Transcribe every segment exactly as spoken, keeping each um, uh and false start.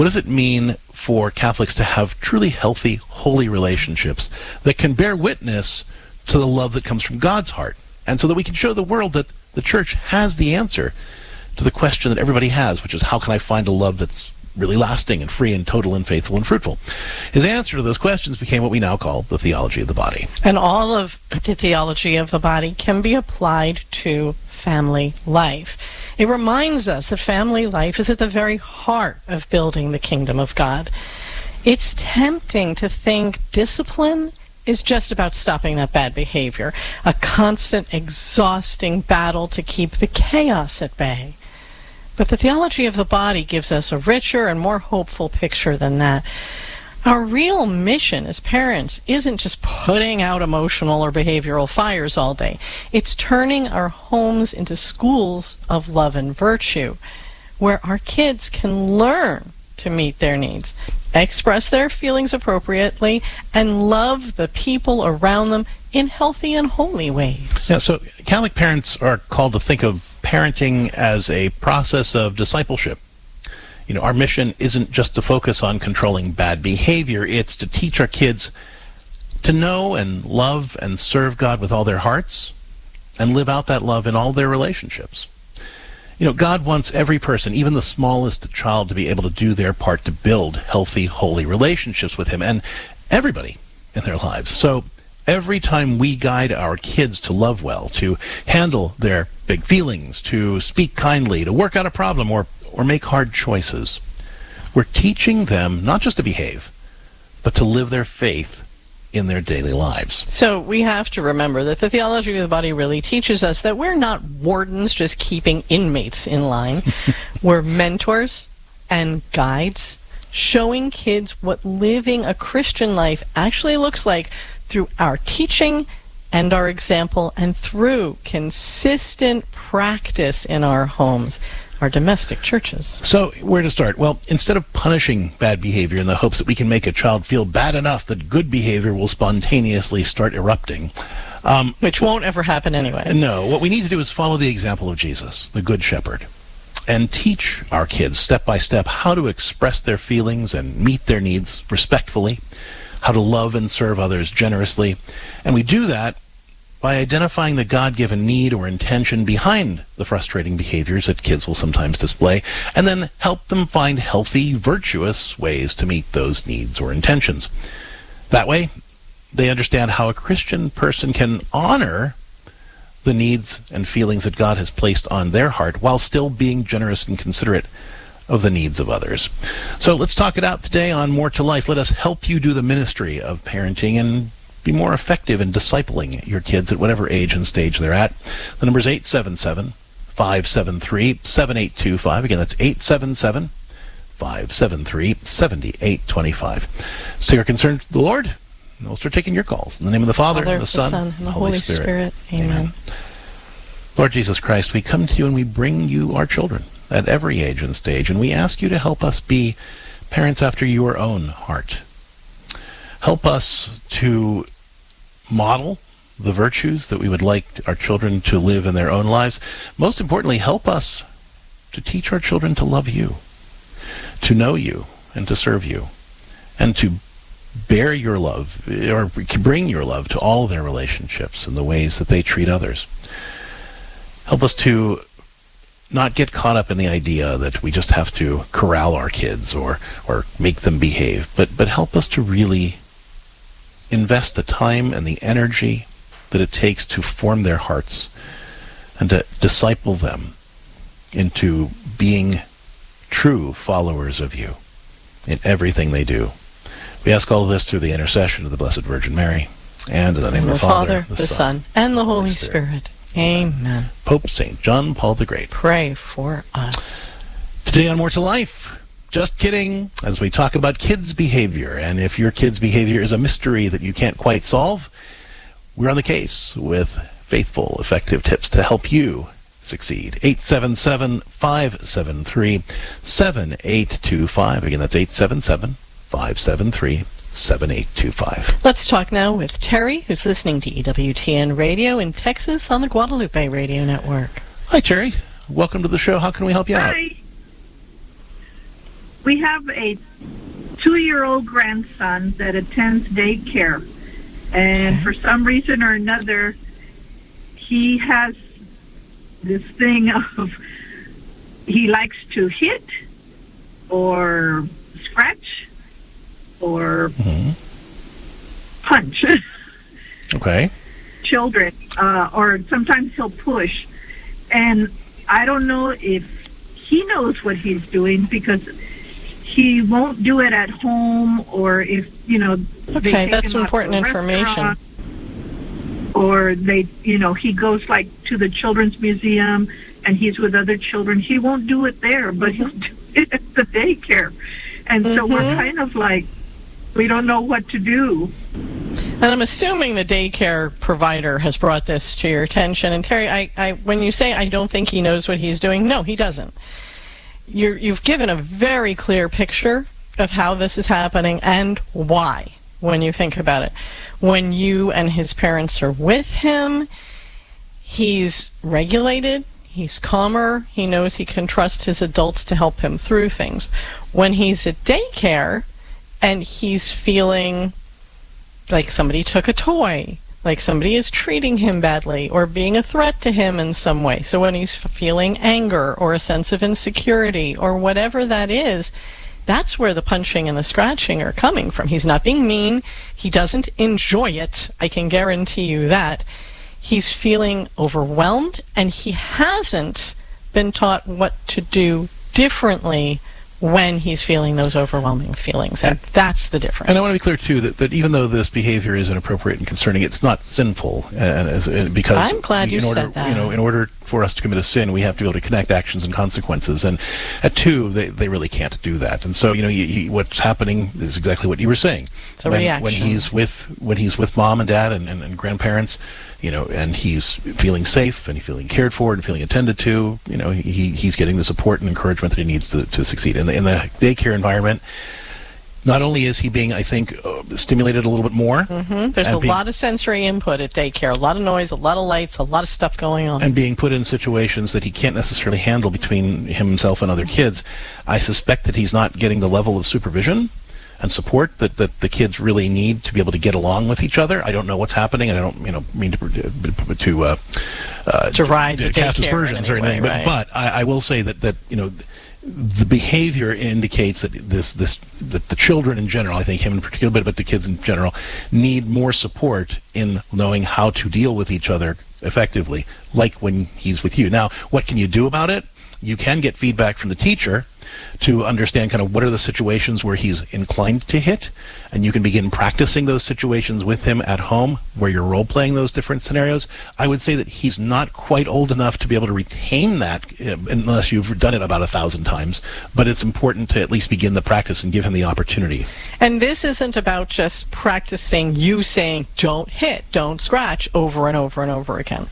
What does it mean for Catholics to have truly healthy, holy relationships that can bear witness to the love that comes from God's heart, and so that we can show the world that the Church has the answer to the question that everybody has, which is, how can I find a love that's really lasting and free and total and faithful and fruitful? His answer to those questions became what we now call the theology of the body. And all of the theology of the body can be applied to family life. It reminds us that family life is at the very heart of building the kingdom of God. It's tempting to think discipline is just about stopping that bad behavior, a constant, exhausting battle to keep the chaos at bay. But the theology of the body gives us a richer and more hopeful picture than that. Our real mission as parents isn't just putting out emotional or behavioral fires all day. It's turning our homes into schools of love and virtue, where our kids can learn to meet their needs, express their feelings appropriately, and love the people around them in healthy and holy ways. Yeah, so Catholic parents are called to think of parenting as a process of discipleship. You know, our mission isn't just to focus on controlling bad behavior, it's to teach our kids to know and love and serve God with all their hearts and live out that love in all their relationships. You know, God wants every person, even the smallest child, to be able to do their part to build healthy, holy relationships with Him and everybody in their lives. So every time we guide our kids to love well, to handle their big feelings, to speak kindly, to work out a problem, or or make hard choices, we're teaching them not just to behave, but to live their faith in their daily lives. So we have to remember that the theology of the body really teaches us that we're not wardens just keeping inmates in line. We're mentors and guides, showing kids what living a Christian life actually looks like through our teaching and our example, and through consistent practice in our homes, our domestic churches. So, where to start? Well, instead of punishing bad behavior in the hopes that we can make a child feel bad enough that good behavior will spontaneously start erupting, um, which won't ever happen anyway. No, what we need to do is follow the example of Jesus, the Good Shepherd, and teach our kids step by step how to express their feelings and meet their needs respectfully, how to love and serve others generously. And we do that by identifying the God-given need or intention behind the frustrating behaviors that kids will sometimes display, and then help them find healthy, virtuous ways to meet those needs or intentions. That way, they understand how a Christian person can honor the needs and feelings that God has placed on their heart while still being generous and considerate of the needs of others. So let's talk it out today on More to Life. Let us help you do the ministry of parenting and be more effective in discipling your kids at whatever age and stage they're at. The number is eight seven seven, five seven three, seven eight two five. Again, that's eight seven seven, five seven three, seven eight two five. So you're concerned with the Lord, and we'll start taking your calls. In the name of the Father, Father and the Son, the Son and the Holy, Holy Spirit. Spirit. Amen. Amen. Lord Jesus Christ, we come to you and we bring you our children at every age and stage, and we ask you to help us be parents after your own heart. Help us to model the virtues that we would like our children to live in their own lives. Most importantly, help us to teach our children to love you, to know you, and to serve you, and to bear your love, or bring your love to all their relationships and the ways that they treat others. Help us to not get caught up in the idea that we just have to corral our kids or or make them behave, but but help us to really invest the time and the energy that it takes to form their hearts and to disciple them into being true followers of you in everything they do. We ask all of this through the intercession of the Blessed Virgin Mary, and in the name of the Father, the Son, and the Holy Spirit. Amen. Pope Saint John Paul the Great, pray for us. Today on More to Life, just kidding, as we talk about kids' behavior. And if your kids' behavior is a mystery that you can't quite solve, we're on the case with faithful, effective tips to help you succeed. eight seven seven, five seven three, seven eight two five. Again, that's eight seven seven, five seven three, seven eight two five. Let's talk now with Terry, who's listening to E W T N Radio in Texas on the Guadalupe Radio Network. Hi, Terry. Welcome to the show. How can we help you out? Hi. we have a two-year-old grandson that attends daycare, and for some reason or another, he has this thing of he likes to hit or scratch or mm-hmm. punch okay. children, uh, or sometimes he'll push. And I don't know if he knows what he's doing, because he won't do it at home, or if, you know, okay, they take that's him out important to a information. restaurant, or they, you know, he goes like to the children's museum and he's with other children. He won't do it there, but mm-hmm. he'll do it at the daycare. And so mm-hmm. we're kind of like, we don't know what to do. And I'm assuming the daycare provider has brought this to your attention. And Terry, I, I, when you say I don't think he knows what he's doing, no, he doesn't. You're, you've given a very clear picture of how this is happening and why, when you think about it. When you and his parents are with him, he's regulated, he's calmer, he knows he can trust his adults to help him through things. When he's at daycare and he's feeling like somebody took a toy, like somebody is treating him badly or being a threat to him in some way. So when he's feeling anger or a sense of insecurity or whatever that is, that's where the punching and the scratching are coming from. He's not being mean. He doesn't enjoy it. I can guarantee you that. He's feeling overwhelmed, and he hasn't been taught what to do differently when he's feeling those overwhelming feelings, and that's the difference. And I want to be clear too that, that even though this behavior is inappropriate and concerning, it's not sinful, and, and because I'm glad you in order, said that. You know, in order for us to commit a sin, we have to be able to connect actions and consequences. And at two, they, they really can't do that. And so, you know, you, you, what's happening is exactly what you were saying. It's a when, reaction. When he's with when he's with mom and dad and, and, and grandparents, you know, and he's feeling safe and he's feeling cared for and feeling attended to, you know, he he's getting the support and encouragement that he needs to, to succeed. In the, in the daycare environment, not only is he being, I think, uh, stimulated a little bit more. Mm-hmm. There's a being, lot of sensory input at daycare, a lot of noise, a lot of lights, a lot of stuff going on. And being put in situations that he can't necessarily handle between himself and other kids. I suspect that he's not getting the level of supervision and support that, that the kids really need to be able to get along with each other. I don't know what's happening, and I don't, you know, mean to to uh, uh, to ride to, the cast daycare aspersions in or any anything. way, But right. but I, I will say that that you know. The behavior indicates that this this that the children in general, I think him in particular, but but the kids in general, need more support in knowing how to deal with each other effectively, like when he's with you. Now, what can you do about it? You can get feedback from the teacher to understand kind of what are the situations where he's inclined to hit, and you can begin practicing those situations with him at home where you're role-playing those different scenarios. I would say that he's not quite old enough to be able to retain that uh, unless you've done it about a thousand times, but it's important to at least begin the practice and give him the opportunity. And this isn't about just practicing you saying don't hit, don't scratch over and over and over again.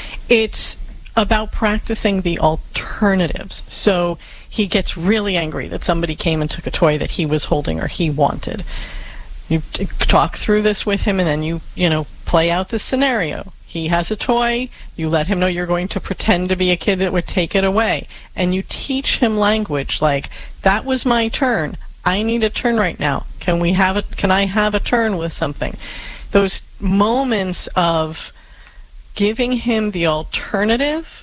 It's about practicing the alternatives. So he gets really angry that somebody came and took a toy that he was holding or he wanted. You t- talk through this with him, and then you, you know, play out the scenario. He has a toy, you let him know you're going to pretend to be a kid that would take it away. And you teach him language like, that was my turn. I need a turn right now. Can we have a, can I have a turn with something? Those moments of giving him the alternative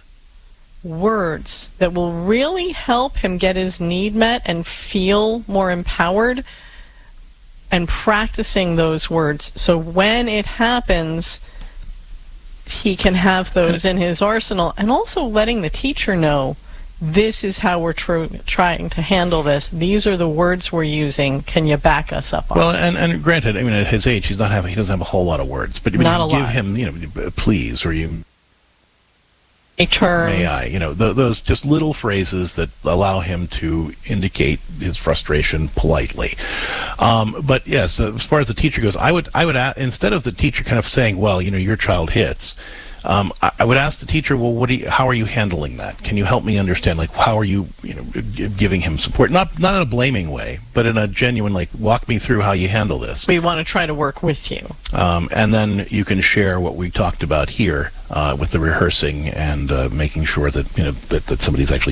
words that will really help him get his need met and feel more empowered, and practicing those words so when it happens he can have those in his arsenal, and also letting the teacher know this is how we're tr- trying to handle this. These are the words we're using. Can you back us up on Well, this? and, and granted, I mean, at his age, he's not having, he doesn't have a whole lot of words, but, but Not you a give lot. him, you know, please, or you A turn. may I, you know, th- those just little phrases that allow him to indicate his frustration politely. Um, but yes, uh, as far as the teacher goes, I would, I would, a- instead of the teacher kind of saying, well, you know, your child hits, Um, I, I would ask the teacher, well, what do you, how are you handling that? Can you help me understand, like, how are you, you know, g- giving him support? Not not in a blaming way, but in a genuine, like, walk me through how you handle this. We want to try to work with you. Um, and then you can share what we talked about here uh, with the rehearsing and uh, making sure that, you know, that, that somebody's actually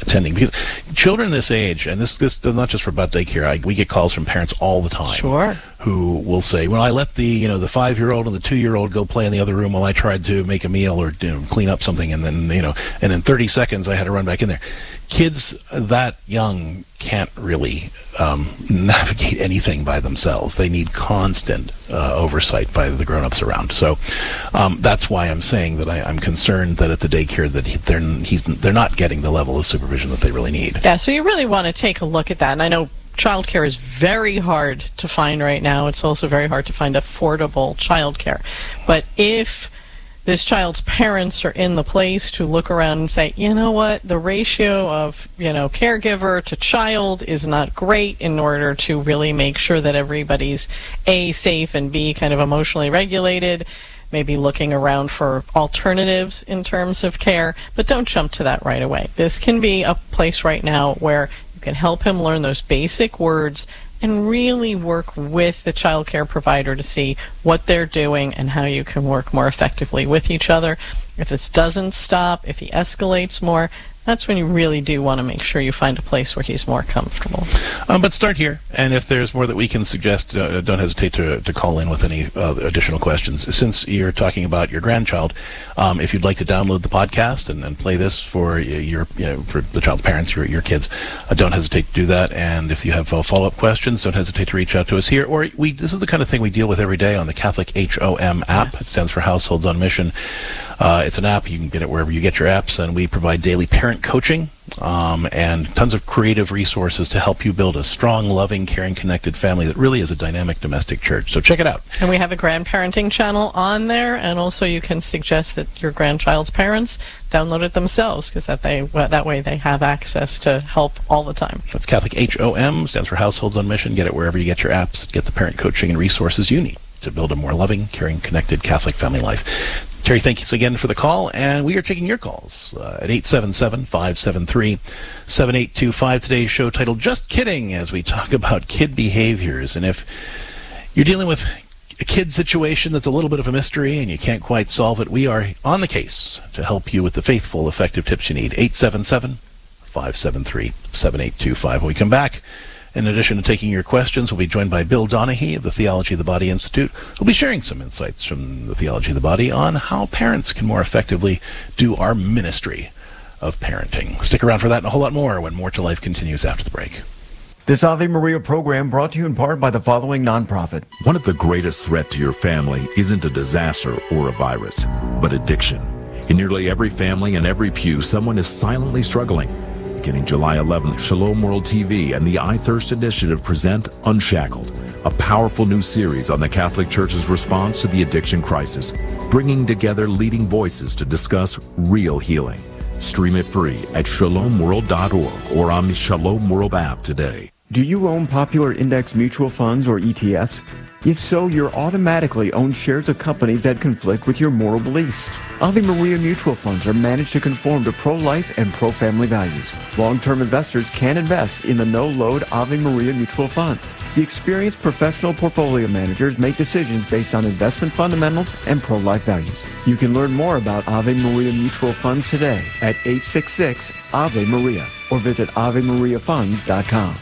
attending. Because children this age, and this this is not just for butt daycare, I, we get calls from parents all the time. Sure. Who will say, well, I let the, you know, the five-year-old and the two-year-old go play in the other room while I tried to make a meal or, you know, clean up something, and then, you know, and in thirty seconds I had to run back in there. Kids that young can't really um, navigate anything by themselves. They need constant uh, oversight by the grown-ups around. So um, that's why I'm saying that I, I'm concerned that at the daycare that he, they're he's, they're not getting the level of supervision that they really need. Yeah, so you really want to take a look at that. And I know childcare is very hard to find right now. It's also very hard to find affordable childcare. But if this child's parents are in the place to look around and say, you know what, the ratio of, you know, caregiver to child is not great in order to really make sure that everybody's A, safe, and B, kind of emotionally regulated, maybe looking around for alternatives in terms of care, but don't jump to that right away. This can be a place right now where you can help him learn those basic words and really work with the child care provider to see what they're doing and how you can work more effectively with each other. If this doesn't stop, if he escalates more, that's when you really do want to make sure you find a place where he's more comfortable. Um, but start here, and if there's more that we can suggest, uh, don't hesitate to, to call in with any uh, additional questions. Since you're talking about your grandchild, um, if you'd like to download the podcast and, and play this for your, you know, for the child's parents, your your kids, uh, don't hesitate to do that. And if you have uh, follow-up questions, don't hesitate to reach out to us here. Or we this is the kind of thing we deal with every day on the Catholic H O M app. Yes. It stands for Households on Mission. Uh, it's an app. You can get it wherever you get your apps, and we provide daily parent coaching um, and tons of creative resources to help you build a strong, loving, caring, connected family that really is a dynamic domestic church. So check it out. And we have a grandparenting channel on there, and also you can suggest that your grandchild's parents download it themselves, because that they well, that way they have access to help all the time. That's Catholic H O M, stands for Households on Mission. Get it wherever you get your apps. Get the parent coaching and resources you need to build a more loving, caring, connected Catholic family life. Terry, thank you again for the call, and we are taking your calls uh, at eight seven seven, five seven three, seven eight two five. Today's show titled Just Kidding, as we talk about kid behaviors. And if you're dealing with a kid situation that's a little bit of a mystery and you can't quite solve it, we are on the case to help you with the faithful, effective tips you need. eight seven seven, five seven three, seven eight two five. When we come back, in addition to taking your questions, we'll be joined by Bill Donahue of the Theology of the Body Institute, who'll be sharing some insights from the Theology of the Body on how parents can more effectively do our ministry of parenting. Stick around for that and a whole lot more when More to Life continues after the break. This Ave Maria program brought to you in part by the following nonprofit. One of the greatest threats to your family isn't a disaster or a virus, but addiction. In nearly every family and every pew, someone is silently struggling. Beginning July eleventh, Shalom World T V and the I Thirst Initiative present Unshackled, a powerful new series on the Catholic Church's response to the addiction crisis, bringing together leading voices to discuss real healing. Stream it free at shalom world dot org or on the Shalom World app today. Do you own popular index mutual funds or E T Fs? If so, you're automatically own shares of companies that conflict with your moral beliefs. Ave Maria mutual funds are managed to conform to pro-life and pro-family values. Long-term investors can invest in the no-load Ave Maria mutual funds. The experienced professional portfolio managers make decisions based on investment fundamentals and pro-life values. You can learn more about Ave Maria mutual funds today at eight six six, Ave Maria or visit ave maria funds dot com.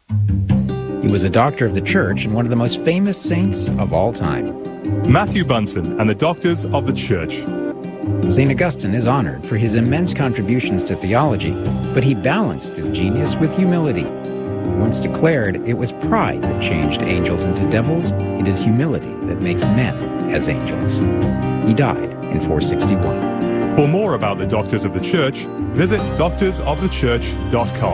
He was a doctor of the church and one of the most famous saints of all time. Matthew Bunson and the Doctors of the Church. Saint Augustine is honored for his immense contributions to theology, but he balanced his genius with humility. He once declared it was pride that changed angels into devils. It is humility that makes men as angels. He died in four sixty-one. For more about the Doctors of the Church, visit doctors of the church dot com.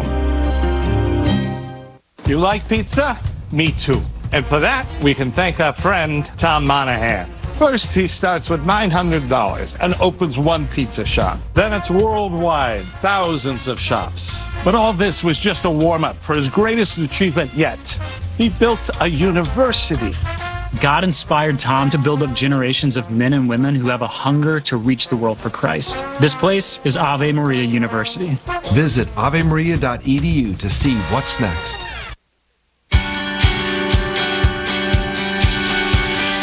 You like pizza? Me too. And for that, we can thank our friend Tom Monahan. First, he starts with nine hundred dollars and opens one pizza shop. Then it's worldwide, thousands of shops. But all this was just a warm-up for his greatest achievement yet. He built a university. God inspired Tom to build up generations of men and women who have a hunger to reach the world for Christ. This place is Ave Maria University. Visit ave maria dot e d u to see what's next.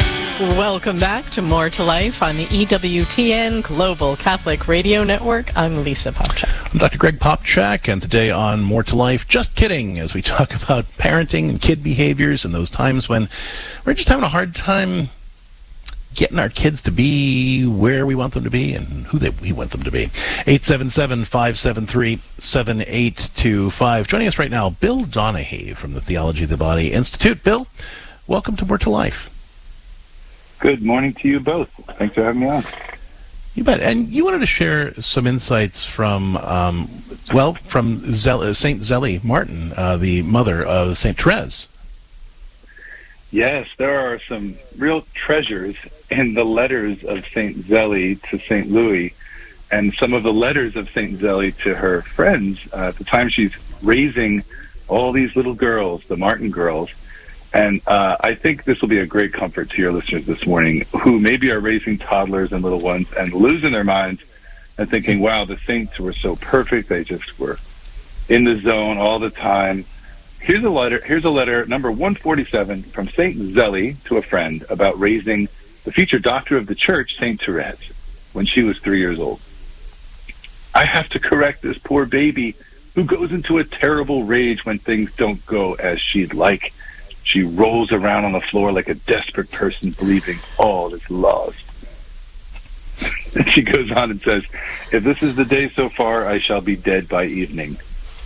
Welcome back to More to Life on the E W T N Global Catholic Radio Network. I'm Lisa Popchak. I'm Doctor Greg Popchak, and today on More to Life, just kidding, as we talk about parenting and kid behaviors and those times when we're just having a hard time getting our kids to be where we want them to be and who they, we want them to be. eight seven seven, five seven three, seven eight two five. Joining us right now, Bill Donahue from the Theology of the Body Institute. Bill, welcome to More to Life. Good morning to you both. Thanks for having me on. You bet. And you wanted to share some insights from, um, well, from Zel- Saint Zélie Martin, uh, the mother of Saint Therese. Yes, there are some real treasures in the letters of Saint Zélie to Saint Louis, and some of the letters of Saint Zélie to her friends uh, at the time she's raising all these little girls, the Martin girls. And uh, I think this will be a great comfort to your listeners this morning who maybe are raising toddlers and little ones and losing their minds and thinking, wow, the saints were so perfect. They just were in the zone all the time. Here's a letter, here's a letter, number one forty-seven, from Saint Zélie to a friend about raising the future doctor of the church, Saint Therese, when she was three years old. I have to correct this poor baby who goes into a terrible rage when things don't go as she'd like. She rolls around on the floor like a desperate person believing all is lost. And she goes on and says, if this is the day so far, I shall be dead by evening.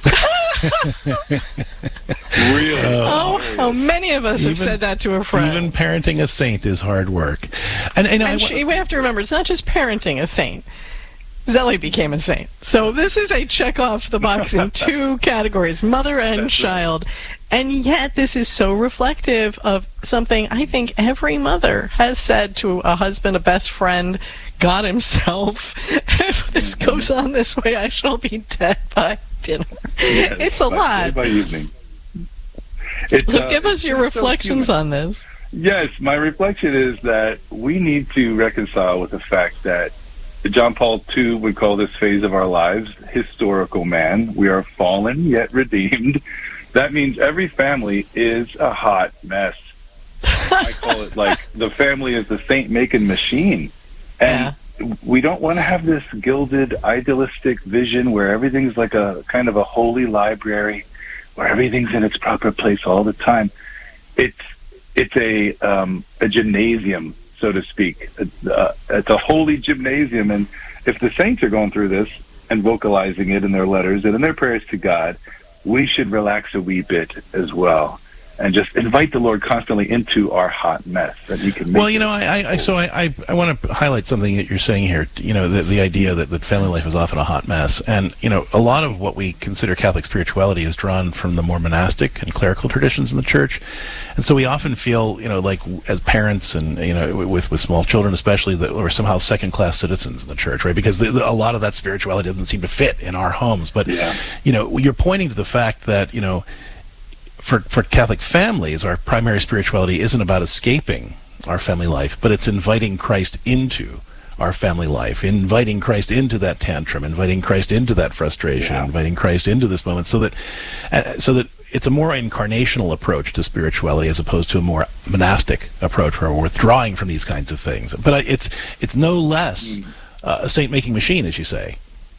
Really? Oh, how many of us even, have said that to a friend. Even parenting a saint is hard work. And, and, and I, she, we have to remember, it's not just parenting a saint. Zélie became a saint. So this is a check off the box in two categories, mother and That's child. Right. And yet this is so reflective of something I think every mother has said to a husband, a best friend, God himself. If this goes on this way, I shall be dead by dinner. Yes, it's a lot. By evening. It's, so uh, give us your reflections so on this. Yes, my reflection is that we need to reconcile with the fact that John Paul the Second would call this phase of our lives historical man. We are fallen yet redeemed. That means every family is a hot mess. I call it like the family is the saint-making machine. And yeah. we don't want to have this gilded, idealistic vision where everything's like a kind of a holy library, where everything's in its proper place all the time. It's it's a um, a gymnasium, so to speak. It's, uh, it's a holy gymnasium, and if the saints are going through this and vocalizing it in their letters and in their prayers to God, we should relax a wee bit as well and just invite the Lord constantly into our hot mess that He can make. Well, you know, I, I so I, I, I want to highlight something that you're saying here. You know, the, the idea that, that family life is often a hot mess, and you know, a lot of what we consider Catholic spirituality is drawn from the more monastic and clerical traditions in the Church, and so we often feel, you know, like as parents and you know, with with small children especially, that we're somehow second-class citizens in the Church, right? Because the, the, a lot of that spirituality doesn't seem to fit in our homes. But yeah. you know, you're pointing to the fact that you know. For, for Catholic families, our primary spirituality isn't about escaping our family life, but it's inviting Christ into our family life, inviting Christ into that tantrum, inviting Christ into that frustration, yeah. inviting Christ into this moment, so that uh, so that it's a more incarnational approach to spirituality as opposed to a more monastic approach where we're withdrawing from these kinds of things. But it's it's no less mm. uh, a saint-making machine, as you say.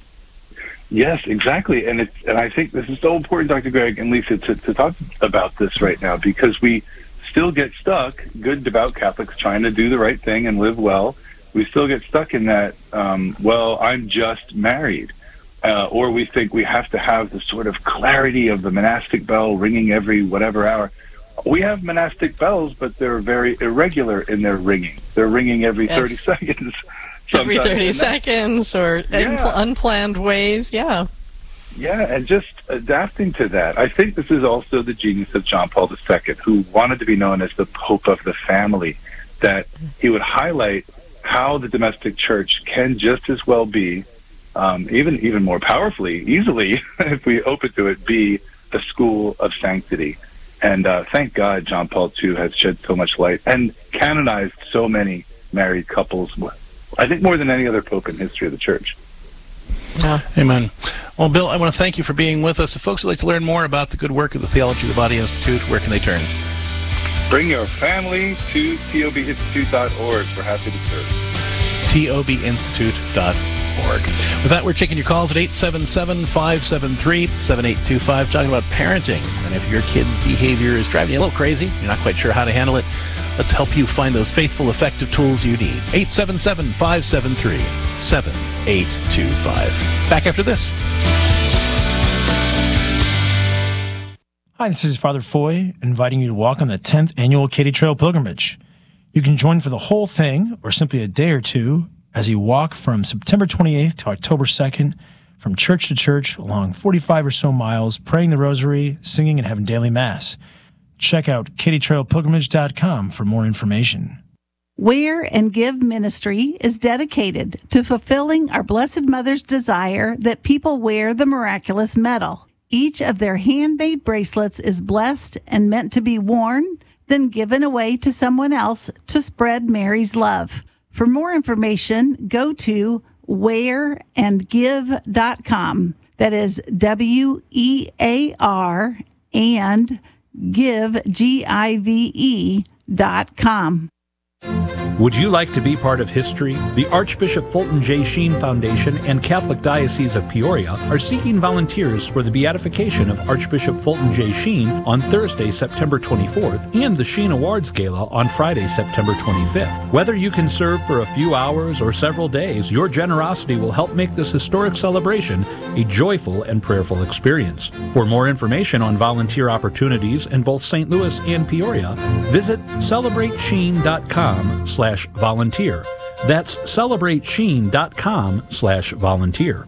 Yes, exactly. And it's, and I think this is so important, Doctor Greg and Lisa, to, to talk about this right now, because we still get stuck, good, devout Catholics trying to do the right thing and live well. We still get stuck in that, um, well, I'm just married. Uh, or we think we have to have the sort of clarity of the monastic bell ringing every whatever hour. We have monastic bells, but they're very irregular in their ringing. They're ringing every yes. thirty seconds. Every thirty seconds or yeah. unplanned ways, yeah. Yeah, and just adapting to that. I think this is also the genius of John Paul the Second, who wanted to be known as the Pope of the family, that he would highlight how the domestic church can just as well be, um, even even more powerfully, easily, if we open to it, be a school of sanctity. And uh, thank God John Paul the Second has shed so much light and canonized so many married couples, I think more than any other pope in history of the Church. Yeah. Amen. Well, Bill, I want to thank you for being with us. If folks would like to learn more about the good work of the Theology of the Body Institute, where can they turn? Bring your family to T O B institute dot org. We're happy to serve. T O B institute dot org. With that, we're taking your calls at eight seven seven, five seven three, seven eight two five, talking about parenting. And if your kid's behavior is driving you a little crazy, you're not quite sure how to handle it, let's help you find those faithful, effective tools you need. eight seven seven, five seven three, seven eight two five. Back after this. Hi, this is Father Foy, inviting you to walk on the tenth Annual Katy Trail Pilgrimage. You can join for the whole thing, or simply a day or two, as you walk from September twenty-eighth to October second, from church to church, along forty-five or so miles, praying the rosary, singing, and having daily mass. Check out katy trail pilgrimage dot com for more information. Wear and Give Ministry is dedicated to fulfilling our Blessed Mother's desire that people wear the miraculous medal. Each of their handmade bracelets is blessed and meant to be worn, then given away to someone else to spread Mary's love. For more information, go to wear and give dot com. That is W E A R and give, G I V E, dot com. Would you like to be part of history? The Archbishop Fulton J. Sheen Foundation and Catholic Diocese of Peoria are seeking volunteers for the beatification of Archbishop Fulton J. Sheen on Thursday, September twenty-fourth, and the Sheen Awards Gala on Friday, September twenty-fifth. Whether you can serve for a few hours or several days, your generosity will help make this historic celebration a joyful and prayerful experience. For more information on volunteer opportunities in both Saint Louis and Peoria, visit celebrate sheen dot com slash volunteer. That's celebrate sheen dot com slash volunteer.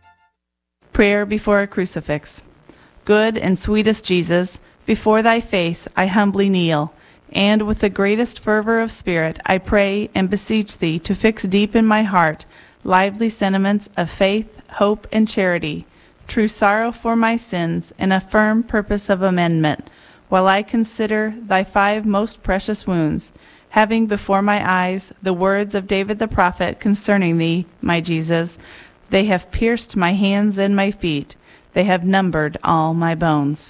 Prayer before a crucifix. Good and sweetest Jesus, before thy face I humbly kneel, and with the greatest fervor of spirit I pray and beseech thee to fix deep in my heart lively sentiments of faith, hope, and charity, true sorrow for my sins, and a firm purpose of amendment, while I consider thy five most precious wounds, having before my eyes the words of David the prophet concerning thee, my Jesus. They have pierced my hands and my feet. They have numbered all my bones.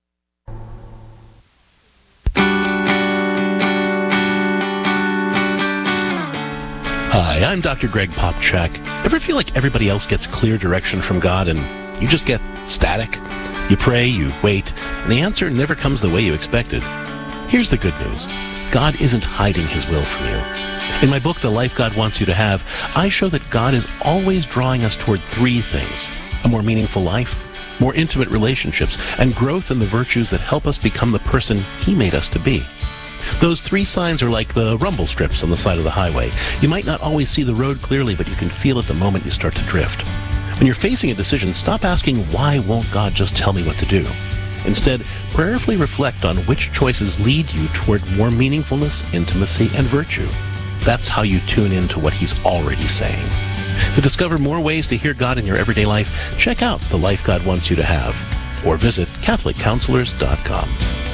Hi, I'm Doctor Greg Popchak. Ever feel like everybody else gets clear direction from God and you just get static? You pray, you wait, and the answer never comes the way you expected. Here's the good news. God isn't hiding his will from you. In my book, The Life God Wants You to Have, I show that God is always drawing us toward three things: a more meaningful life, more intimate relationships, and growth in the virtues that help us become the person he made us to be. Those three signs are like the rumble strips on the side of the highway. You might not always see the road clearly, but you can feel it the moment you start to drift. When you're facing a decision, stop asking, why won't God just tell me what to do? Instead, prayerfully reflect on which choices lead you toward more meaningfulness, intimacy, and virtue. That's how you tune into what he's already saying. To discover more ways to hear God in your everyday life, check out The Life God Wants You to Have, or visit catholic counselors dot com.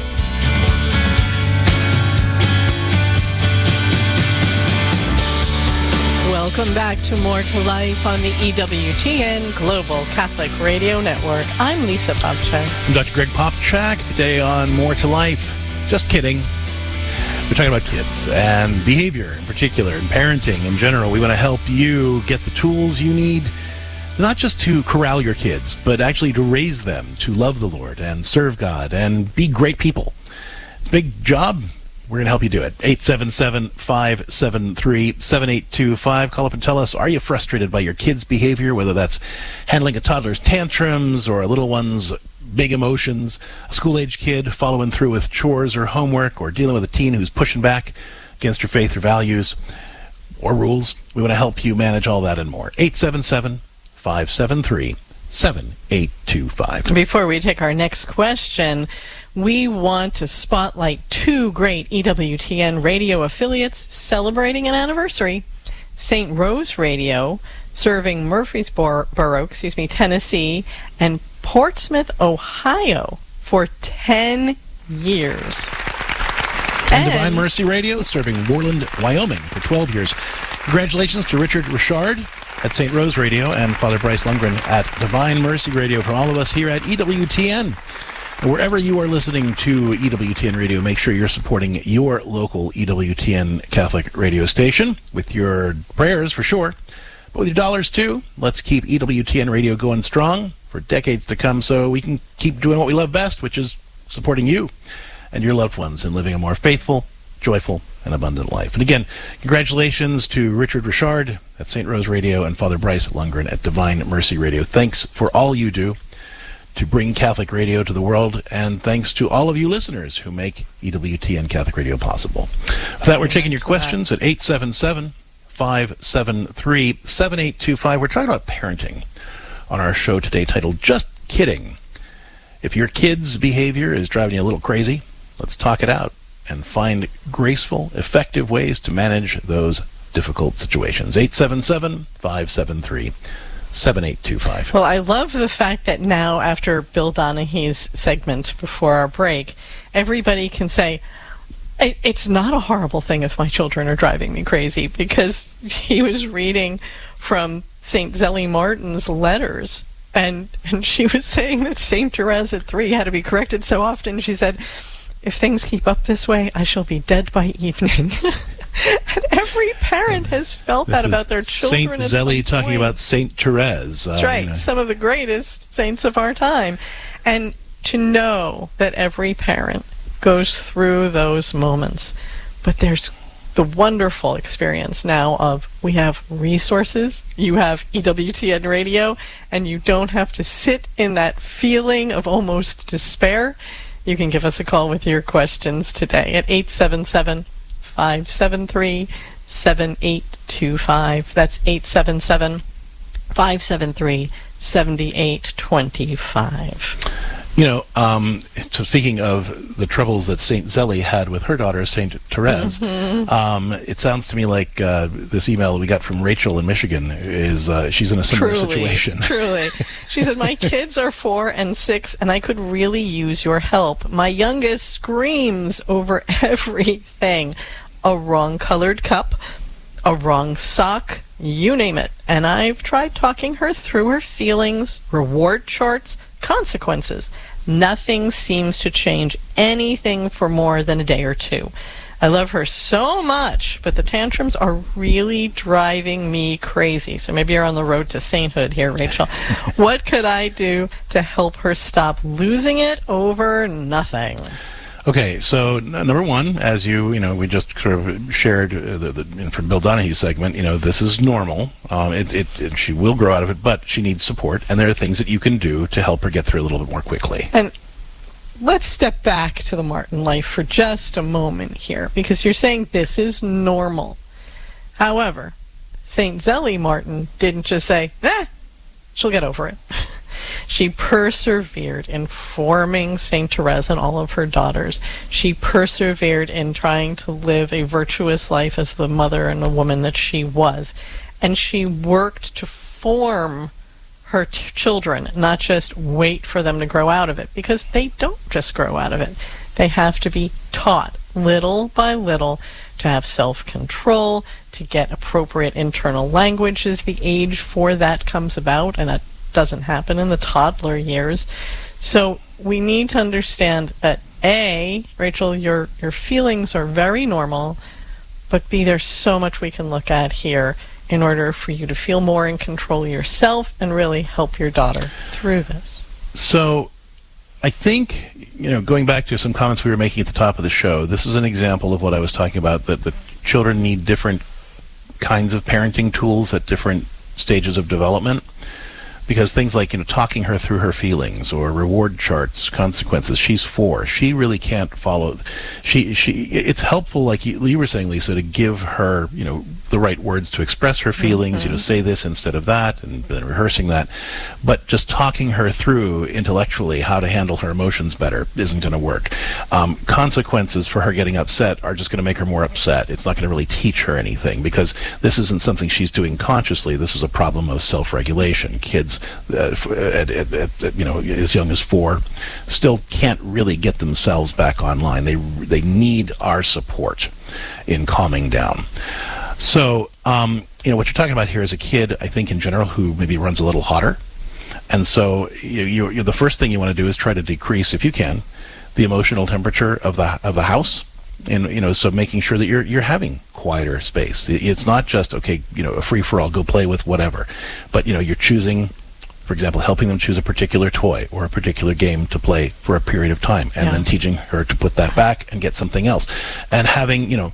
Welcome back to More to Life on the E W T N Global Catholic Radio Network. I'm Lisa Popchak. I'm Doctor Greg Popchak. Today on More to Life. Just kidding. We're talking about kids and behavior in particular and parenting in general. We want to help you get the tools you need, not just to corral your kids, but actually to raise them to love the Lord and serve God and be great people. It's a big job. We're going to help you do it. eight seven seven, five seven three, seven eight two five. Call up and tell us, are you frustrated by your kids' behavior, whether that's handling a toddler's tantrums or a little one's big emotions, a school-age kid following through with chores or homework, or dealing with a teen who's pushing back against your faith or values or rules. We want to help you manage all that and more. eight seven seven, five seven three, seven eight two five. Before we take our next question, we want to spotlight two great E W T N radio affiliates celebrating an anniversary. Saint Rose Radio, serving Murfreesboro, excuse me, Tennessee, and Portsmouth, Ohio, for ten years. And, and Divine Mercy Radio, serving Worland, Wyoming, for twelve years. Congratulations to Richard Richard at Saint Rose Radio and Father Bryce Lundgren at Divine Mercy Radio, from all of us here at E W T N. And wherever you are listening to E W T N Radio, make sure you're supporting your local E W T N Catholic radio station with your prayers, for sure, but with your dollars, too. Let's keep E W T N Radio going strong for decades to come so we can keep doing what we love best, which is supporting you and your loved ones in living a more faithful, joyful, and abundant life. And again, congratulations to Richard Richard at Saint Rose Radio and Father Bryce Lundgren at Divine Mercy Radio. Thanks for all you do to bring Catholic radio to the world, and thanks to all of you listeners who make E W T N Catholic Radio possible. With that, we're taking your questions at eight seven seven, five seven three, seven eight two five. We're talking about parenting on our show today, titled Just Kidding. If your kid's behavior is driving you a little crazy, let's talk it out and find graceful, effective ways to manage those difficult situations. eight seven seven, five seven three, seven eight two five. Well, I love the fact that now, after Bill Donaghy's segment before our break, everybody can say, it's not a horrible thing if my children are driving me crazy, because he was reading from Saint Zélie Martin's letters, and, and she was saying that Saint Therese at three had to be corrected so often. She said, if things keep up this way, I shall be dead by evening. And every parent has felt This that is about their children. Saint Zélie talking point. about Saint Therese. That's uh, right. you know. Some of the greatest saints of our time. And to know that every parent goes through those moments. But there's the wonderful experience now of we have resources. You have E W T N Radio, and you don't have to sit in that feeling of almost despair. You can give us a call with your questions today at eight seven seven, five seven three, seven eight two five. That's eight seven seven, five seven three, seven eight two five. You know, um, so speaking of the troubles that Saint Zélie had with her daughter, Saint Therese, Mhm. um, it sounds to me like uh, this email we got from Rachel in Michigan is uh, she's in a similar Truly, situation. Truly. She said, my kids are four and six, and I could really use your help. My youngest screams over everything. A wrong-colored cup, a wrong sock, you name it. And I've tried talking her through her feelings, reward charts, consequences. Nothing seems to change anything for more than a day or two. I love her so much, but the tantrums are really driving me crazy. So maybe you're on the road to sainthood here, Rachel. What could I do to help her stop losing it over nothing? Okay, so n- number one, as you, you know, we just sort of shared uh, the, the, from Bill Donaghy's segment, you know, this is normal. Um, it, it, it, she will grow out of it, but she needs support, and there are things that you can do to help her get through a little bit more quickly. And let's step back to the Martin life for just a moment here, because you're saying this is normal. However, Saint Zélie Martin didn't just say, eh, she'll get over it. She persevered in forming Saint Therese and all of her daughters. She persevered in trying to live a virtuous life as the mother and the woman that she was. And she worked to form her t- children, not just wait for them to grow out of it, because they don't just grow out of it. They have to be taught little by little to have self-control, to get appropriate internal language as the age for that comes about, and that doesn't happen in the toddler years. So we need to understand that A, Rachel, your your feelings are very normal, but B, there's so much we can look at here in order for you to feel more in control yourself and really help your daughter through this. So I think, you know, going back to some comments we were making at the top of the show, this is an example of what I was talking about, that the children need different kinds of parenting tools at different stages of development. Because things like, you know, talking her through her feelings or reward charts, consequences. She's four. She really can't follow. She she. It's helpful, like you, you were saying, Lisa, to give her, you know, the right words to express her feelings. Mm-hmm. You know, say this instead of that, and then rehearsing that. But just talking her through intellectually how to handle her emotions better isn't going to work. Um, consequences for her getting upset are just going to make her more upset. It's not going to really teach her anything, because this isn't something she's doing consciously. This is a problem of self-regulation. Kids Uh, at, at, at, you know, as young as four, still can't really get themselves back online. They they need our support in calming down. So, um, you know, what you're talking about here is a kid, I think, in general, who maybe runs a little hotter. And so you, you, you, the first thing you want to do is try to decrease, if you can, the emotional temperature of the of the house. And, you know, so making sure that you're you're having quieter space. It's not just, okay, you know, a free-for-all, go play with whatever. But, you know, you're choosing, for example, helping them choose a particular toy or a particular game to play for a period of time, and yeah. then teaching her to put that back and get something else. And having, you know,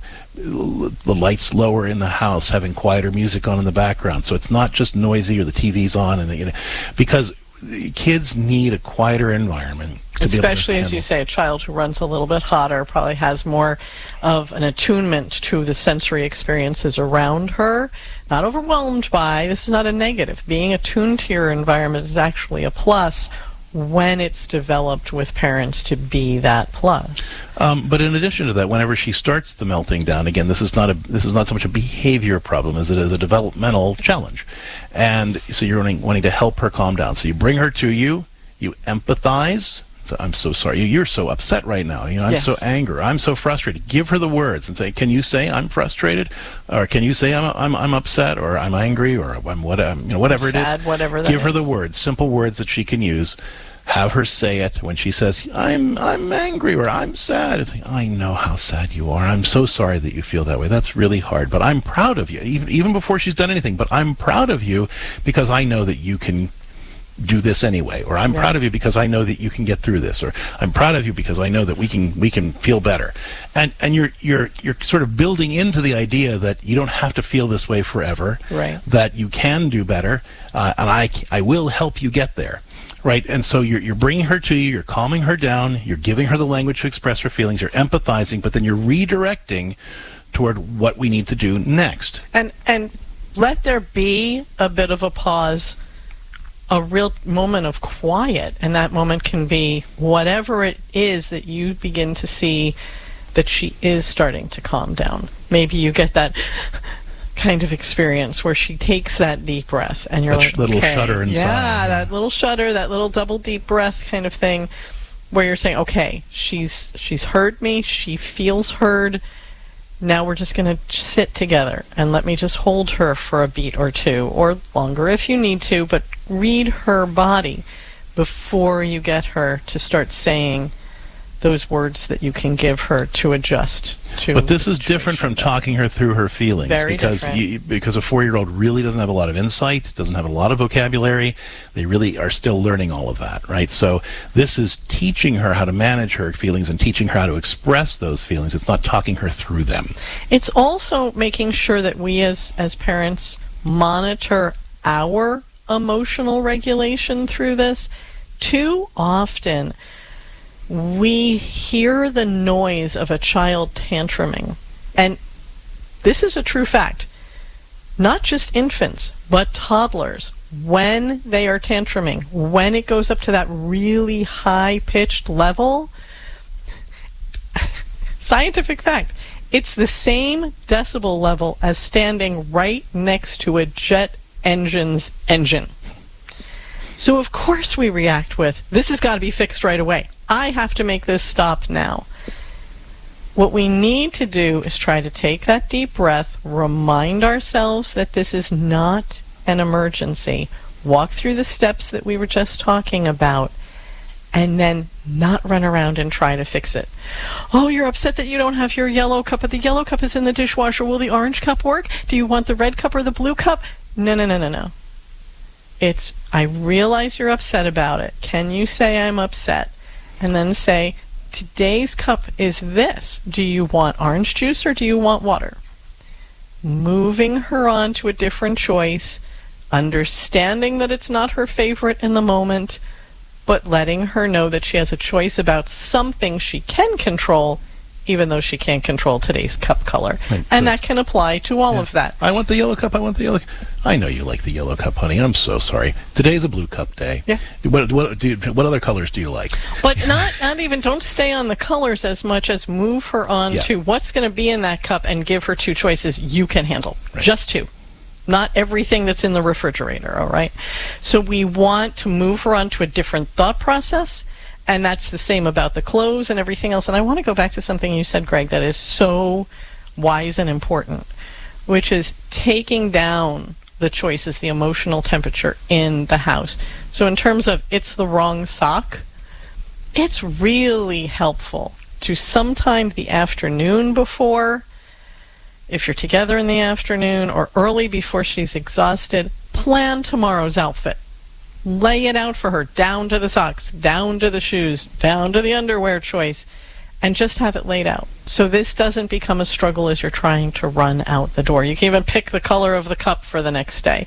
the lights lower in the house, having quieter music on in the background. So it's not just noisy or the T V's on, and you know, because kids need a quieter environment. To Especially, be able to as you say, a child who runs a little bit hotter probably has more of an attunement to the sensory experiences around her, not overwhelmed by. This is not a negative. Being attuned to your environment is actually a plus when it's developed with parents to be that plus. Um, but in addition to that, whenever she starts the melting down, again, this is not a this is not so much a behavior problem as it is a developmental challenge. And so you're wanting, wanting to help her calm down. So you bring her to you, you empathize. So I'm so sorry. You, you're so upset right now. You know, I'm yes. so angry. I'm so frustrated. Give her the words and say, "Can you say I'm frustrated, or can you say I'm I'm, I'm upset, or I'm angry, or I'm what I'm, you know, whatever I'm sad, it is." Whatever that Give her is. the words, simple words that she can use. Have her say it when she says, "I'm I'm angry," or "I'm sad." It's like, I know how sad you are. I'm so sorry that you feel that way. That's really hard, but I'm proud of you. Even even before she's done anything, but I'm proud of you because I know that you can do this anyway, or I'm yeah. proud of you because I know that you can get through this, or I'm proud of you because I know that we can we can feel better. And and you're you're you're sort of building into the idea that you don't have to feel this way forever. Right. That you can do better, uh, and I I will help you get there. Right, and so you're you're bringing her to you, you're calming her down, you're giving her the language to express her feelings, you're empathizing, but then you're redirecting toward what we need to do next. And and let there be a bit of a pause, a real moment of quiet, and that moment can be whatever it is that you begin to see that she is starting to calm down. Maybe you get that kind of experience where she takes that deep breath and you're that like, little okay, shudder inside. Yeah, that little shudder, that little double deep breath kind of thing, where you're saying, okay, she's she's heard me, she feels heard. Now we're just going to sit together and let me just hold her for a beat or two, or longer if you need to, but read her body before you get her to start saying those words that you can give her to adjust to. But this is different from talking her through her feelings. Very because different. You, because a four-year-old really doesn't have a lot of insight, doesn't have a lot of vocabulary. They really are still learning all of that, right? So this is teaching her how to manage her feelings and teaching her how to express those feelings. It's not talking her through them. It's also making sure that we as, as parents monitor our emotional regulation through this. Too often, we hear the noise of a child tantruming. And this is a true fact. Not just infants, but toddlers, when they are tantruming, when it goes up to that really high-pitched level, scientific fact, it's the same decibel level as standing right next to a jet engine's engine. So of course we react with, this has got to be fixed right away. I have to make this stop now. What we need to do is try to take that deep breath, remind ourselves that this is not an emergency, walk through the steps that we were just talking about, and then not run around and try to fix it. Oh, you're upset that you don't have your yellow cup, but the yellow cup is in the dishwasher. Will the orange cup work? Do you want the red cup or the blue cup? No, no, no, no, no. It's, I realize you're upset about it. Can you say I'm upset? And then say, today's cup is this. Do you want orange juice or do you want water? Moving her on to a different choice, understanding that it's not her favorite in the moment, but letting her know that she has a choice about something she can control, even though she can't control today's cup color. Right, and that can apply to all yeah. of that. I want the yellow cup, I want the yellow cup. I know you like the yellow cup, honey. I'm so sorry. Today's a blue cup day. Yeah. What, what, do you, what other colors do you like? But not, not even, don't stay on the colors as much as move her on yeah. to what's going to be in that cup and give her two choices you can handle. Right. Just two. Not everything that's in the refrigerator, all right? So we want to move her on to a different thought process. And that's the same about the clothes and everything else. And I want to go back to something you said, Greg, that is so wise and important, which is taking down the choice is the emotional temperature in the house. So in terms of it's the wrong sock, it's really helpful to sometime the afternoon before, if you're together in the afternoon, or early before she's exhausted, plan tomorrow's outfit. Lay it out for her, down to the socks, down to the shoes, down to the underwear choice, and just have it laid out. So this doesn't become a struggle as you're trying to run out the door. You can even pick the color of the cup for the next day.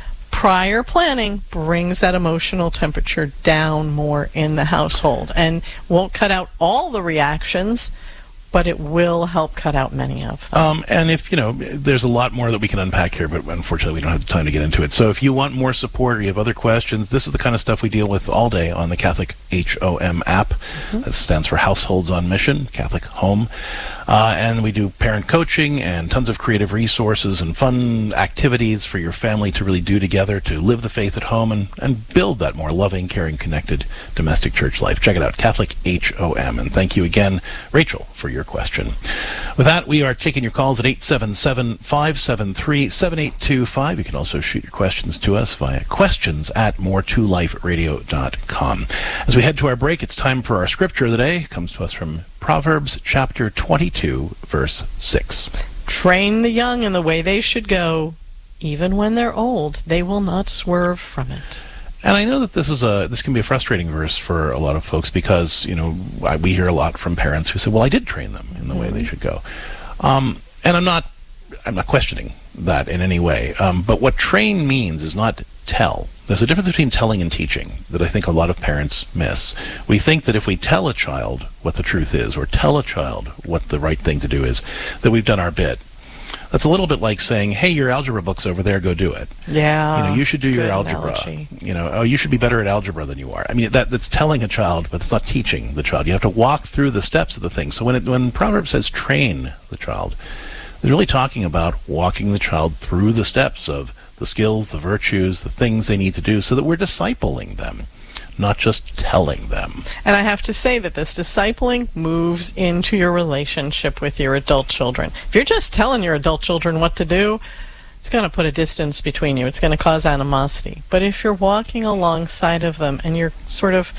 Prior planning brings that emotional temperature down more in the household and won't cut out all the reactions, but it will help cut out many of them. Um, and if, you know, there's a lot more that we can unpack here, but unfortunately we don't have the time to get into it. So if you want more support or you have other questions, this is the kind of stuff we deal with all day on the Catholic H O M app. Mm-hmm. That stands for Households on Mission, Catholic Home. Uh, and we do parent coaching and tons of creative resources and fun activities for your family to really do together to live the faith at home and, and build that more loving, caring, connected domestic church life. Check it out, Catholic H O M. And thank you again, Rachel, for your question. With that, we are taking your calls at eight seven seven, five seven three, seven eight two five. You can also shoot your questions to us via questions at more to life radio dot com. As we head to our break, it's time for our scripture of the day. It comes to us from Proverbs chapter twenty-two, verse six. Train the young in the way they should go. Even when they're old, they will not swerve from it. And I know that this is a this can be a frustrating verse for a lot of folks because, you know, I, we hear a lot from parents who say, well, I did train them in the mm-hmm. way they should go. Um, and I'm not I'm not questioning that in any way. Um, but what train means is not tell. There's a difference between telling and teaching that I think a lot of parents miss. We think that if we tell a child what the truth is, or tell a child what the right thing to do is, that we've done our bit. That's a little bit like saying, hey, your algebra book's over there, go do it. Yeah. You know, you should do your algebra. Analogy. You know, oh, you should be better at algebra than you are. I mean, that that's telling a child, but it's not teaching the child. You have to walk through the steps of the thing. So when it, when Proverbs says train the child, it's really talking about walking the child through the steps of the skills, the virtues, the things they need to do so that we're discipling them, not just telling them. And I have to say that this discipling moves into your relationship with your adult children. If you're just telling your adult children what to do, it's going to put a distance between you. It's going to cause animosity. But if you're walking alongside of them and you're sort of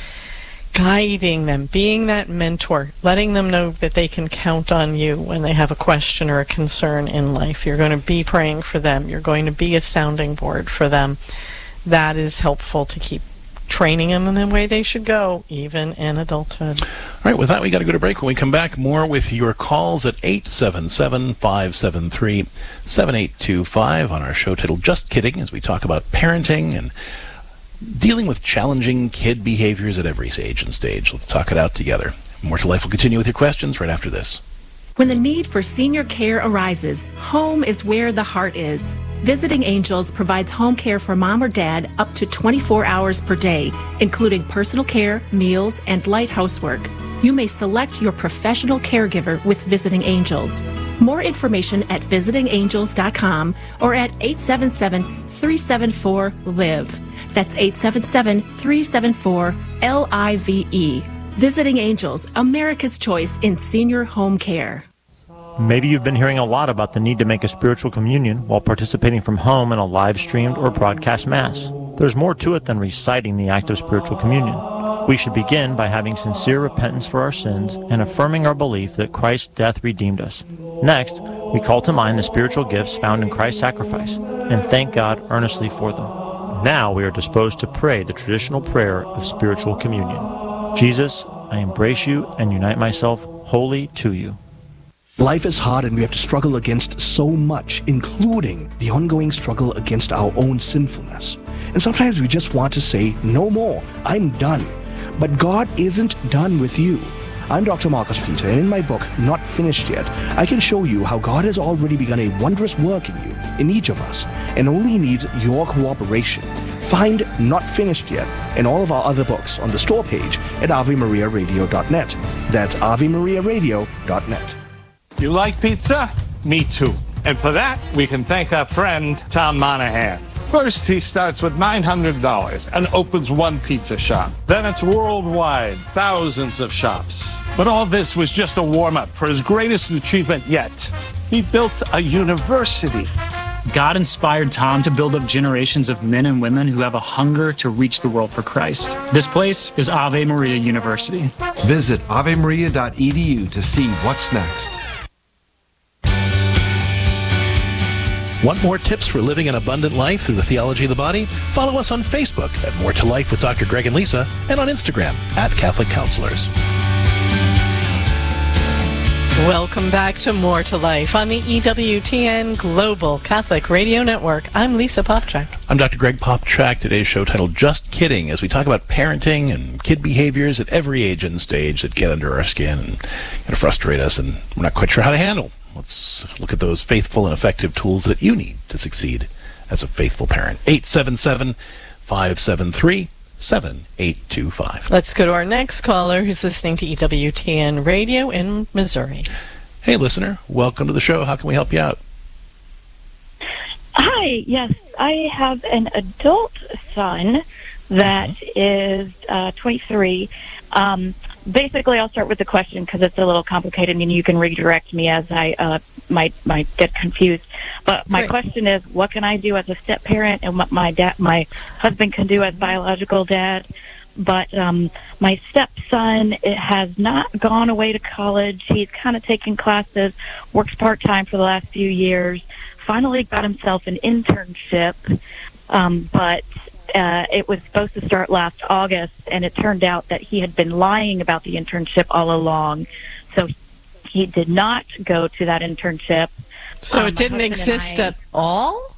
guiding them, being that mentor, letting them know that they can count on you when they have a question or a concern in life. You're going to be praying for them. You're going to be a sounding board for them. That is helpful to keep training them in the way they should go, even in adulthood. All right, with that, we got to go to break. When we come back, more with your calls at eight seven seven, five seven three, seven eight two five on our show titled Just Kidding, as we talk about parenting and dealing with challenging kid behaviors at every age and stage. Let's talk it out together. More to Life will continue with your questions right after this. When the need for senior care arises, home is where the heart is. Visiting Angels provides home care for mom or dad up to twenty-four hours per day, including personal care, meals, and light housework. You may select your professional caregiver with Visiting Angels. More information at visiting angels dot com or at eight seven seven, three seven four, L I V E. That's eight seven seven, three seven four, L I V E. Visiting Angels, America's choice in senior home care. Maybe you've been hearing a lot about the need to make a spiritual communion while participating from home in a live-streamed or broadcast Mass. There's more to it than reciting the act of spiritual communion. We should begin by having sincere repentance for our sins and affirming our belief that Christ's death redeemed us. Next, we call to mind the spiritual gifts found in Christ's sacrifice and thank God earnestly for them. Now we are disposed to pray the traditional prayer of spiritual communion. Jesus, I embrace you and unite myself wholly to you. Life is hard and we have to struggle against so much, including the ongoing struggle against our own sinfulness. And sometimes we just want to say, no more, I'm done. But God isn't done with you. I'm Doctor Marcus Peter, and in my book, Not Finished Yet, I can show you how God has already begun a wondrous work in you, in each of us, and only needs your cooperation. Find Not Finished Yet and all of our other books on the store page at ave maria radio dot net. That's ave maria radio dot net. You like pizza? Me too. And for that, we can thank our friend Tom Monahan. First, he starts with nine hundred dollars and opens one pizza shop. Then it's worldwide, thousands of shops. But all this was just a warm-up for his greatest achievement yet. He built a university. God inspired Tom to build up generations of men and women who have a hunger to reach the world for Christ. This place is Ave Maria University. Visit ave maria dot e d u to see what's next. Want more tips for living an abundant life through the theology of the body? Follow us on Facebook at More to Life with Doctor Greg and Lisa, and on Instagram at Catholic Counselors. Welcome back to More to Life on the E W T N Global Catholic Radio Network. I'm Lisa Popchak. I'm Doctor Greg Popchak. Today's show titled Just Kidding, as we talk about parenting and kid behaviors at every age and stage that get under our skin and kind of frustrate us, and we're not quite sure how to handle. Let's look at those faithful and effective tools that you need to succeed as a faithful parent. eight seven seven, five seven three, seven eight two five. Let's go to our next caller who's listening to E W T N Radio in Missouri. Hey, listener. Welcome to the show. How can we help you out? Hi. Yes, I have an adult son that mm-hmm. is uh, twenty-three. Um, basically, I'll start with the question because it's a little complicated, and you can redirect me as I uh, might might get confused. But my Great. question is, what can I do as a step parent, and what my dad, my husband, can do as biological dad? But um, my stepson it has not gone away to college. He's kind of taken classes, works part time for the last few years. Finally, got himself an internship, um, but. Uh, it was supposed to start last August, and it turned out that he had been lying about the internship all along. So he did not go to that internship. So um, it didn't exist I, at all?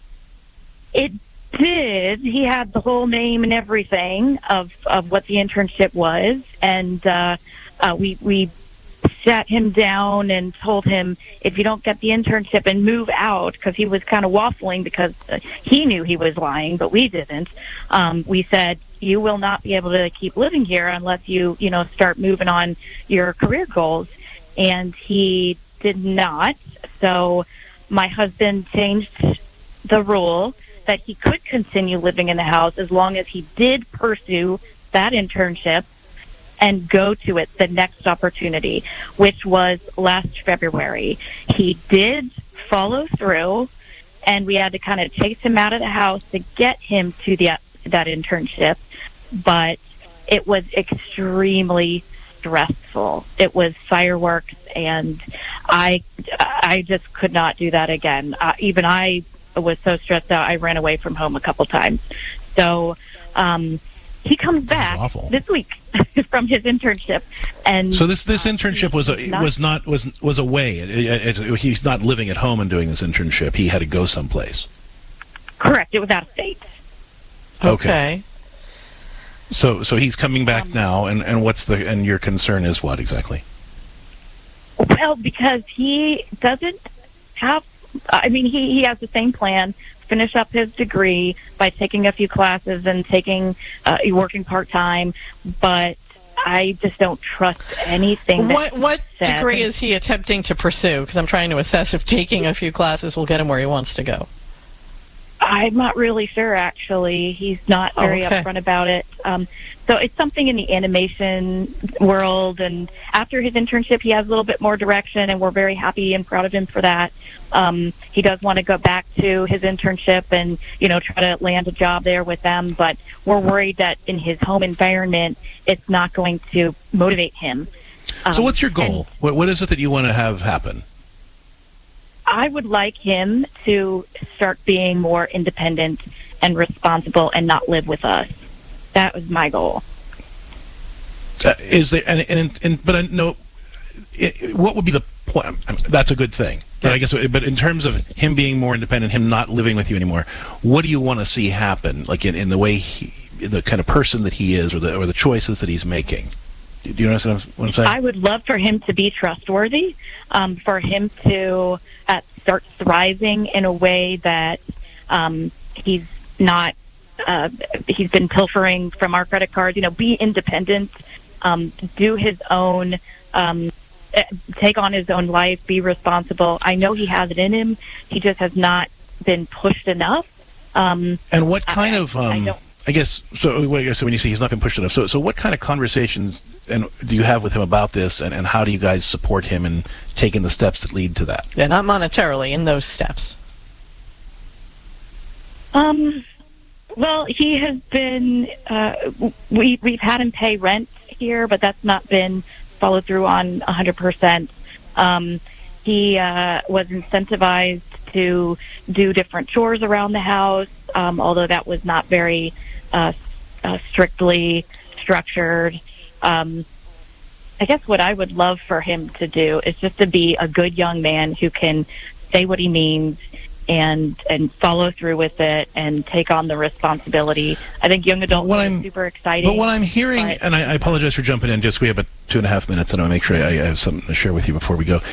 It did. He had the whole name and everything of, of what the internship was, and uh, uh, we we sat him down and told him, if you don't get the internship and move out, because he was kind of waffling because uh, he knew he was lying, but we didn't. Um, we said, you will not be able to keep living here unless you, you know, start moving on your career goals. And he did not. So my husband changed the rule that he could continue living in the house as long as he did pursue that internship and go to it the next opportunity, which was last February. He did follow through, and we had to kind of chase him out of the house to get him to the, that internship, but it was extremely stressful. It was fireworks, and I, I just could not do that again. Uh, even I was so stressed out, I ran away from home a couple times. So, um, he comes back awful. this week from his internship, and so this this internship was a, not, was not was was away. It, it, it, he's not living at home and doing this internship. He had to go someplace. Correct. It was out of state. Okay. okay. So so he's coming back um, now, and, and what's the and your concern is what exactly? Well, because he doesn't have. I mean, he he has the same plan. Finish up his degree by taking a few classes and taking uh, working part time, but I just don't trust anything. That what what degree is he attempting to pursue? Because I'm trying to assess if taking a few classes will get him where he wants to go. I'm not really sure, actually. He's not very oh, okay. upfront about it. Um, so it's something in the animation world, and after his internship, he has a little bit more direction, and we're very happy and proud of him for that. Um, he does want to go back to his internship and, you know, try to land a job there with them, but we're worried that in his home environment, it's not going to motivate him. Um, so what's your goal? What, what is it that you want to have happen? I would like him to start being more independent and responsible and not live with us. That was my goal. Uh, is there, and, and, and but I know, it, what would be the point? I mean, that's a good thing. But yes. I guess, but in terms of him being more independent, him not living with you anymore, what do you want to see happen? Like in, in the way he, in the kind of person that he is, or the or the choices that he's making. Do you understand what I'm saying? I would love for him to be trustworthy, um, for him to uh, start thriving in a way that um, he's not, uh, he's been pilfering from our credit cards, you know, be independent, um, do his own, um, take on his own life, be responsible. I know he has it in him. He just has not been pushed enough. Um, and what kind I, of, um, I, I guess, so, wait, so when you say he's not been pushed enough, so, so what kind of conversations and do you have with him about this, and, and how do you guys support him in taking the steps that lead to that? Yeah, not monetarily, in those steps. Um, well, he has been, uh, we, we've had him pay rent here, but that's not been followed through on one hundred percent. Um, he uh, was incentivized to do different chores around the house, um, although that was not very uh, uh, strictly structured. Um, I guess what I would love for him to do is just to be a good young man who can say what he means and and follow through with it and take on the responsibility. I think young adults are super exciting. But what I'm hearing, but, and I, I apologize for jumping in, just we have about two and a half minutes, and I want to make sure I, I have something to share with you before we go.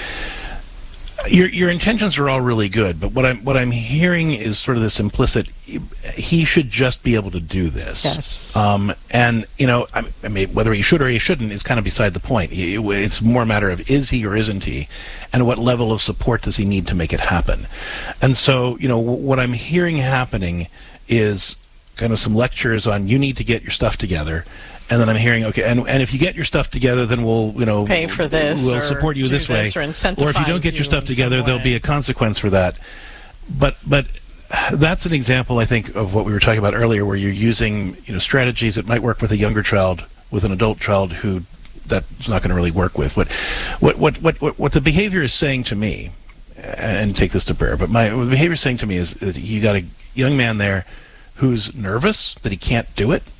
Your your intentions are all really good, but what I'm what I'm hearing is sort of this implicit. He should just be able to do this. Yes. Um, and you know, I, I mean, whether he should or he shouldn't is kind of beside the point. He, it's more a matter of is he or isn't he, and what level of support does he need to make it happen. And so, you know, what I'm hearing happening is kind of some lectures on you need to get your stuff together. And then I'm hearing, okay, and and if you get your stuff together, then we'll, you know, pay for this, we'll or support you do this way, this, or or incentivize if you don't get you your stuff in together, some there'll way. be a consequence for that. But but that's an example, I think, of what we were talking about earlier, where you're using, you know, strategies that might work with a younger child, with an adult child who that's not going to really work with. What what what what what, what the behavior is saying to me, and take this to prayer, but my what the behavior is saying to me is that you got a young man there who's nervous that he can't do it.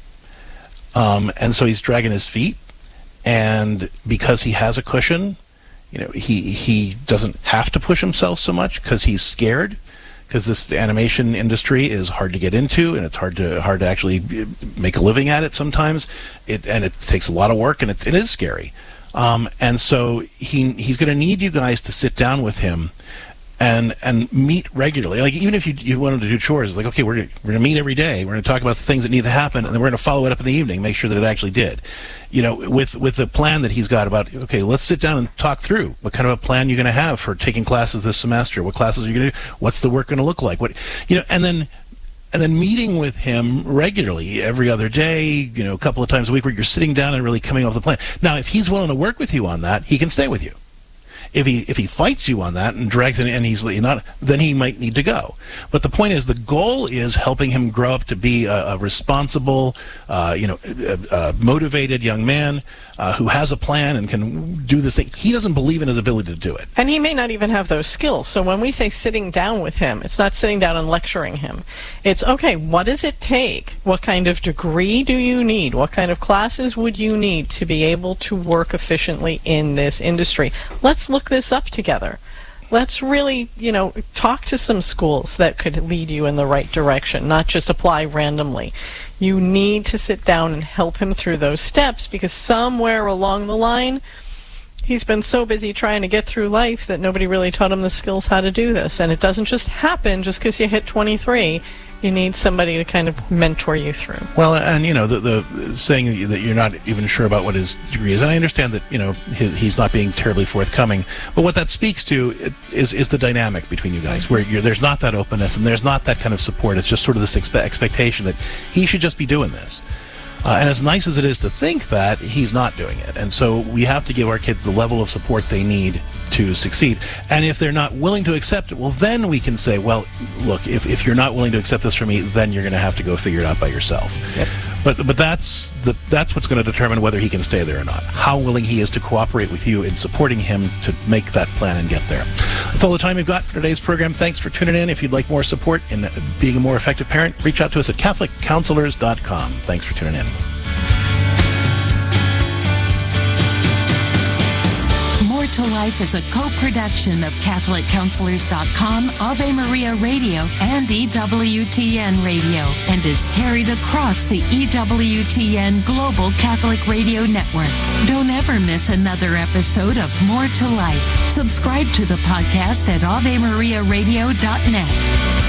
Um, and so he's dragging his feet, and because he has a cushion, you know, he he doesn't have to push himself so much because he's scared, because this animation industry is hard to get into, and it's hard to hard to actually make a living at it sometimes. It and it takes a lot of work, and it it is scary. Um, and so he he's going to need you guys to sit down with him and and meet regularly. Like, even if you you wanted to do chores, it's like, okay, we're gonna, we're going to meet every day. We're going to talk about the things that need to happen, and then we're going to follow it up in the evening, make sure that it actually did. You know, with with the plan that he's got about, okay, let's sit down and talk through what kind of a plan you're going to have for taking classes this semester. What classes are you going to do? What's the work going to look like? What, you know, and then and then meeting with him regularly, every other day, you know, a couple of times a week, where you're sitting down and really coming up with a plan. Now, if he's willing to work with you on that, he can stay with you. If he if he fights you on that and drags it, and he's not, then he might need to go. But the point is, the goal is helping him grow up to be a, a responsible, uh, you know, a, a motivated young man uh, who has a plan and can do this thing. He doesn't believe in his ability to do it. And he may not even have those skills. So when we say sitting down with him, it's not sitting down and lecturing him. It's, okay, what does it take? What kind of degree do you need? What kind of classes would you need to be able to work efficiently in this industry? Let's look this up together. Let's really, you know, talk to some schools that could lead you in the right direction, not just apply randomly. You need to sit down and help him through those steps, because somewhere along the line, he's been so busy trying to get through life that nobody really taught him the skills how to do this. And it doesn't just happen just because you hit twenty-three. You need somebody to kind of mentor you through. Well, and, you know, the, the saying that you're not even sure about what his degree is, and I understand that, you know, his, he's not being terribly forthcoming, but what that speaks to is is the dynamic between you guys, where you're, there's not that openness and there's not that kind of support. It's just sort of this expe- expectation that he should just be doing this. Uh, and as nice as it is to think that, he's not doing it. And so we have to give our kids the level of support they need to succeed. And if they're not willing to accept it, well, then we can say, well, look, if, if you're not willing to accept this from me, then you're going to have to go figure it out by yourself. Yep. But but that's the that's what's going to determine whether he can stay there or not. How willing he is to cooperate with you in supporting him to make that plan and get there. That's all the time we've got for today's program. Thanks for tuning in. If you'd like more support in being a more effective parent, reach out to us at Catholic Counselors dot com. Thanks for tuning in. More to Life is a co-production of Catholic Counselors dot com, Ave Maria Radio, and E W T N Radio, and is carried across the E W T N Global Catholic Radio Network. Don't ever miss another episode of More to Life. Subscribe to the podcast at Ave Maria Radio dot net.